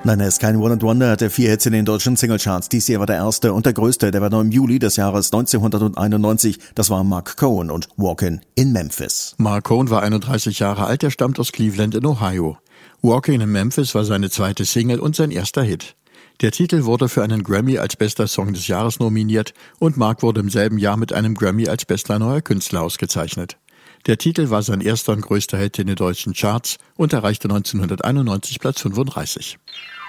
Nein, er ist kein One-and-Wonder, hatte 4 Hits in den deutschen Singlecharts. Dies hier war der erste und der größte, der war noch im Juli des Jahres 1991. Das war Marc Cohn und Walkin' in Memphis. Marc Cohn war 31 Jahre alt, er stammt aus Cleveland in Ohio. Walkin' in Memphis war seine zweite Single und sein erster Hit. Der Titel wurde für einen Grammy als bester Song des Jahres nominiert und Marc wurde im selben Jahr mit einem Grammy als bester neuer Künstler ausgezeichnet. Der Titel war sein erster und größter Hit in den deutschen Charts und erreichte 1991 Platz 35.